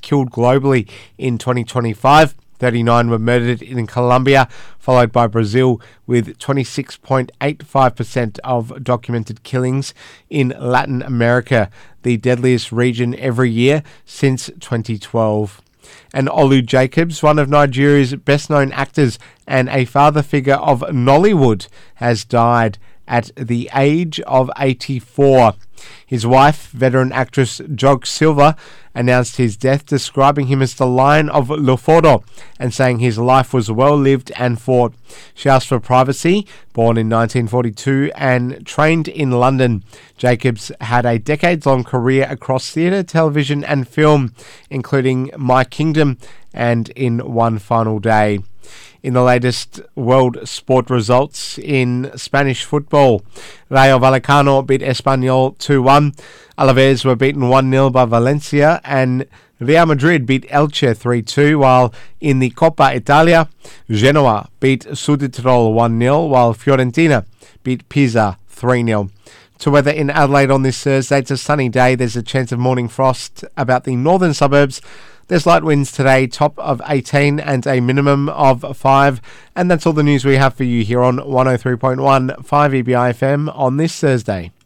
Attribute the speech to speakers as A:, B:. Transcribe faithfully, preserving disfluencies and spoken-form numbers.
A: killed globally in twenty twenty-five. thirty-nine were murdered in Colombia, followed by Brazil with twenty-six point eight five percent of documented killings in Latin America, the deadliest region every year since twenty twelve. And Olu Jacobs, one of Nigeria's best-known actors and a father figure of Nollywood, has died at the age of eighty-four. His wife, veteran actress Jog Silva, announced his death, describing him as the Lion of Lofodo and saying his life was well lived and fought. She asked for privacy. Born in nineteen forty-two and trained in London, Jacobs had a decades-long career across theatre, television and film, including My Kingdom and In One Final Day. In the latest world sport results in Spanish football, Rayo Vallecano beat Espanyol two one, Alaves were beaten one nil by Valencia, and Real Madrid beat Elche three two, while in the Coppa Italia, Genoa beat Südtirol one nil, while Fiorentina beat Pisa three nil. To weather in Adelaide on this Thursday, it's a sunny day. There's a chance of morning frost about the northern suburbs. There's light winds today, top of eighteen and a minimum of five. And that's all the news we have for you here on one oh three point one five E B I F M on this Thursday.